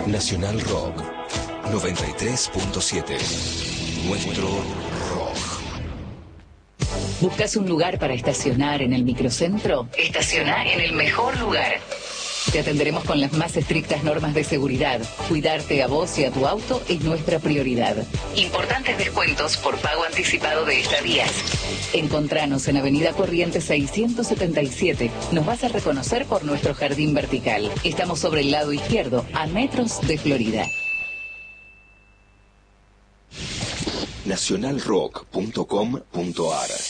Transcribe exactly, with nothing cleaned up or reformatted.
Nacional Rock noventa y tres punto siete. Nuestro rock. ¿Buscas un lugar para estacionar en el microcentro? Estaciona en el mejor lugar. Te atenderemos con las más estrictas normas de seguridad. Cuidarte a vos y a tu auto es nuestra prioridad. Importantes descuentos por pago anticipado de estadías. Encontranos en Avenida Corrientes seiscientos setenta y siete. Nos vas a reconocer por nuestro jardín vertical. Estamos sobre el lado izquierdo, a metros de Florida. nacional rock punto com punto a r.